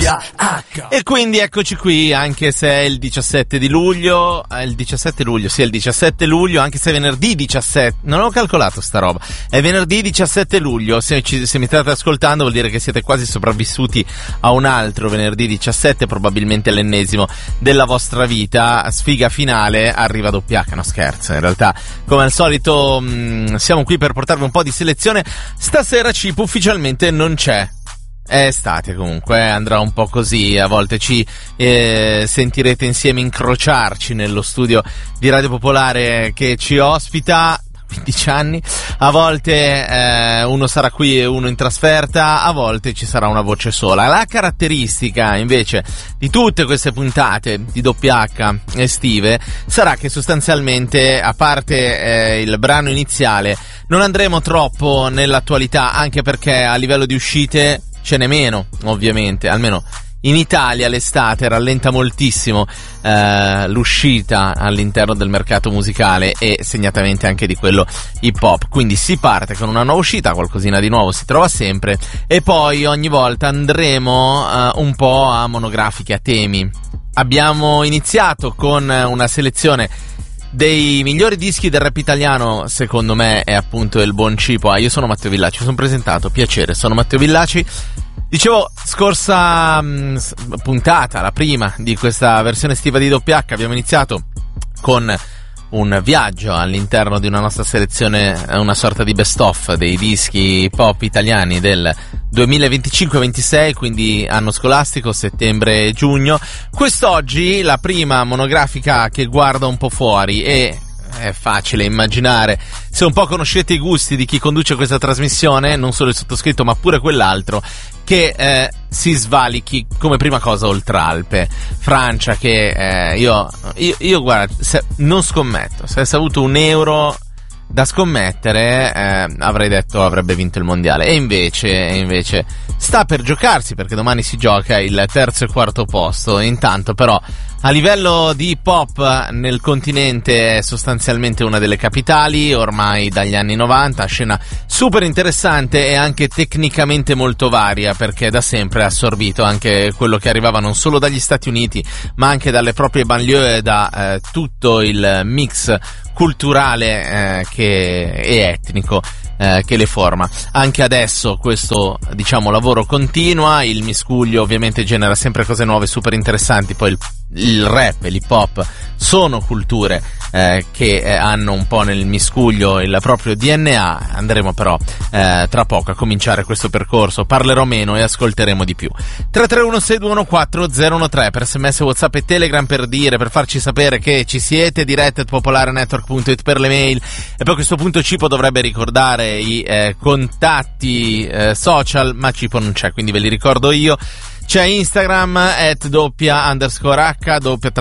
E quindi eccoci qui, anche se è il 17 di luglio, è il 17 luglio, anche se è venerdì 17, non ho calcolato sta roba, è venerdì 17 luglio, se mi state ascoltando vuol dire che siete quasi sopravvissuti a un altro venerdì 17, probabilmente l'ennesimo della vostra vita. Sfiga finale, arriva Doppiacca, no scherzo, in realtà come al solito siamo qui per portarvi un po' di selezione. Stasera Cipo ufficialmente non c'è. È estate comunque, andrà un po' così, a volte ci sentirete insieme incrociarci nello studio di Radio Popolare che ci ospita 15 anni, a volte uno sarà qui e uno in trasferta, a volte ci sarà una voce sola. La caratteristica invece di tutte queste puntate di Doppiacca estive sarà che sostanzialmente, a parte il brano iniziale, non andremo troppo nell'attualità, anche perché a livello di uscite ce n'è meno, ovviamente, almeno in Italia l'estate rallenta moltissimo l'uscita all'interno del mercato musicale e segnatamente anche di quello hip hop. Quindi si parte con una nuova uscita, qualcosina di nuovo si trova sempre, e poi ogni volta andremo un po' a monografiche, a temi. Abbiamo iniziato con una selezione dei migliori dischi del rap italiano, secondo me è appunto il buon Cipo. Io sono Matteo Villaci, mi sono presentato, piacere, sono Matteo Villaci. Dicevo, scorsa puntata, la prima di questa versione estiva di Doppiacca, abbiamo iniziato con un viaggio all'interno di una nostra selezione, una sorta di best of dei dischi pop italiani del 2025-26, quindi anno scolastico, settembre e giugno. Quest'oggi la prima monografica che guarda un po' fuori, e è facile immaginare, se un po' conoscete i gusti di chi conduce questa trasmissione, non solo il sottoscritto ma pure quell'altro, che si svalichi come prima cosa Oltralpe, Francia, che io guarda, non scommetto, se avessi avuto €1 da scommettere avrei detto avrebbe vinto il mondiale, e invece sta per giocarsi, perché domani si gioca il terzo e quarto posto. Intanto però a livello di pop nel continente è sostanzialmente una delle capitali ormai dagli anni 90, scena super interessante e anche tecnicamente molto varia, perché da sempre ha assorbito anche quello che arrivava non solo dagli Stati Uniti ma anche dalle proprie banlieue, da tutto il mix culturale e etnico che le forma. Anche adesso questo, diciamo, lavoro continua, il miscuglio ovviamente genera sempre cose nuove super interessanti. Poi il rap e l'hip hop sono culture che hanno un po' nel miscuglio il proprio DNA. Andremo però tra poco a cominciare questo percorso, parlerò meno e ascolteremo di più. 331-621-4013 per sms, WhatsApp e Telegram, per farci sapere che ci siete, diretta@popolarenetwork.it per le mail. E poi a questo punto Cipo dovrebbe ricordare i contatti social, ma Cipo non c'è, quindi ve li ricordo io. C'è Instagram @doppia_h,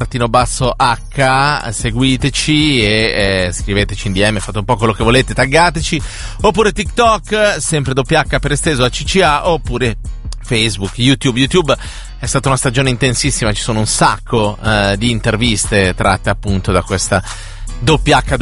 _h, seguiteci e scriveteci in DM, fate un po' quello che volete, taggateci. Oppure TikTok, sempre doppia H per esteso, ACCA, oppure Facebook, YouTube è stata una stagione intensissima, ci sono un sacco di interviste tratte appunto da questa Doppiacca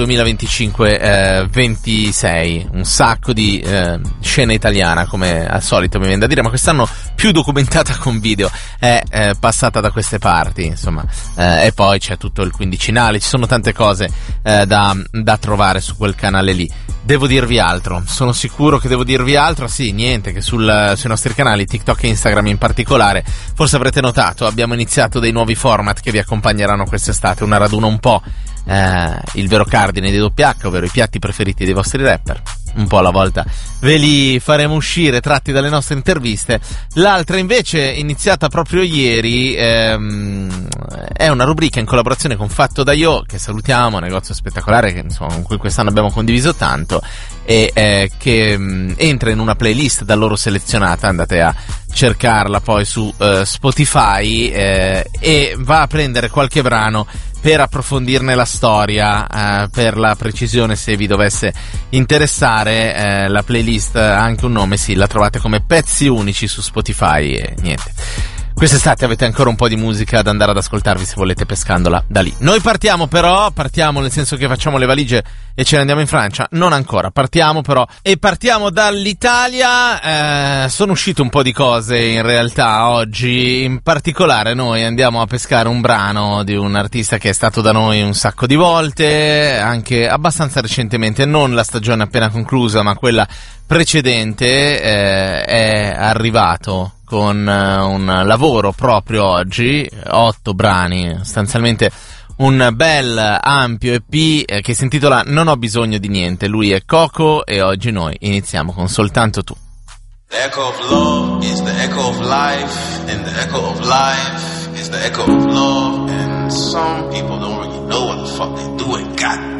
2025-26, un sacco di scena italiana, come al solito mi viene da dire, ma quest'anno più documentata con video, è passata da queste parti, insomma, e poi c'è tutto il quindicinale, ci sono tante cose da trovare su quel canale lì. Devo dirvi altro, sono sicuro che devo dirvi altro, sì, niente, che sui nostri canali TikTok e Instagram in particolare, forse avrete notato, abbiamo iniziato dei nuovi format che vi accompagneranno quest'estate, una raduna un po' il vero cardine di Doppiacca, ovvero i piatti preferiti dei vostri rapper. Un po' alla volta ve li faremo uscire tratti dalle nostre interviste. L'altra invece, iniziata proprio ieri, è una rubrica in collaborazione con Fatto da Io, che salutiamo, negozio spettacolare che insomma con cui quest'anno abbiamo condiviso tanto, e che entra in una playlist da loro selezionata, andate a cercarla poi su Spotify, e va a prendere qualche brano per approfondirne la storia, per la precisione, se vi dovesse interessare. La playlist ha anche un nome, sì, la trovate come Pezzi Unici su Spotify, e niente. Quest'estate avete ancora un po' di musica da andare ad ascoltarvi se volete pescandola da lì. Noi partiamo nel senso che facciamo le valigie e ce ne andiamo in Francia. Non ancora, partiamo però. E partiamo dall'Italia. Sono uscite un po' di cose in realtà oggi. In particolare noi andiamo a pescare un brano di un artista che è stato da noi un sacco di volte, anche abbastanza recentemente, non la stagione appena conclusa ma quella precedente. È arrivato con un lavoro proprio oggi, 8 brani, sostanzialmente un bel ampio EP che si intitola Non ho bisogno di niente. Lui è Coco e oggi noi iniziamo con Soltanto tu. The echo of love is the echo of life, and the echo of life is the echo of love, and some people don't really know what the fuck they doing. God